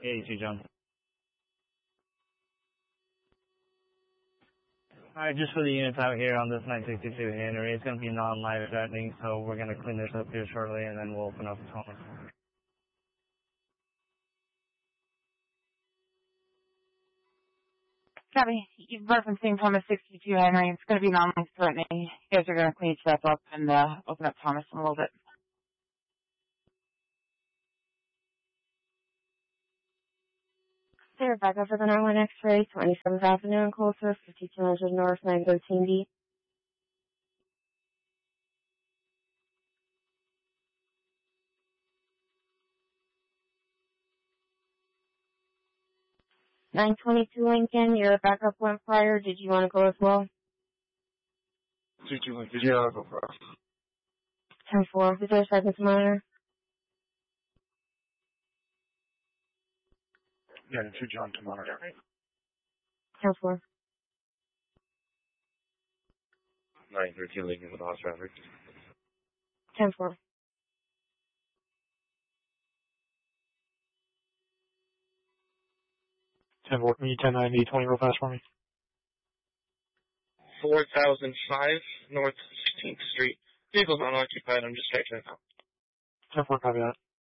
82, John. Alright, just for the units out here on this 962 Henry, it's going to be non-live threatening, so we're going to clean this up here shortly, and then we'll open up the Thomas. Copy. You're referencing Thomas 62 Henry. It's going to be non-live threatening. You guys are going to clean stuff up and open up Thomas in a little bit. Sarah, back up for the 91 X-ray, 27th Avenue and Coulter, 5200 North, 913B. $922 Lincoln, your backup went prior. Did you want to go as well? 22 Lincoln, yeah, I'll go first. 10-4, is there a second to monitor? Yeah, 2 John to monitor. 10-4. 913 Lincoln with house traffic. 10-4. 10-4, can you 1090, 20 real fast for me? 4005 North 16th Street. Vehicle's unoccupied, I'm just checking it out. 10-4, copy that.